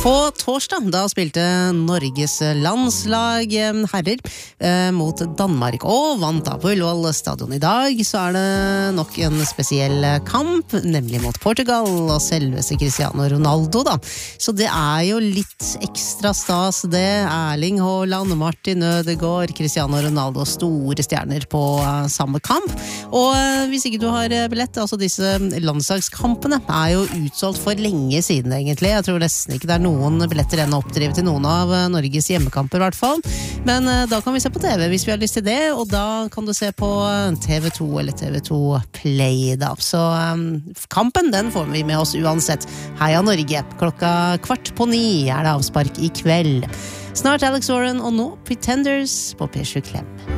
På torsdag, da spilte Norges landslag herrer mot Danmark og vant da på Ullevål stadion. I dag så det nok en spesiell kamp, nemlig mot Portugal og selveste Cristiano Ronaldo da. Så det jo litt ekstra stas det. Erling Haaland, Martin Ødegaard, Cristiano Ronaldo, store stjerner på samme kamp. Og hvis ikke du har billett, altså disse landslagskampene jo utsolgt for lenge siden egentlig. Jeg tror nesten ikke det noen billetter ennå oppdrevet til noen av Norges hjemmekamper I hvert fall. Men da kan vi se på TV hvis vi har lyst til det, og da kan du se på TV2 eller TV2 Play da. Så kampen, den får vi med oss uansett. Heia Norge! 8:15 det avspark I kveld. Snart Alex Warren, og nå Pretenders på P7 Klem.